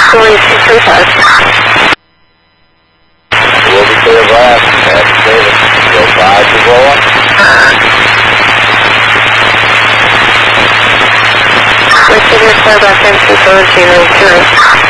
Police 235. We'll be clear of last. David. Go 5 to roll up. Let's give you a call back in 2 tonight.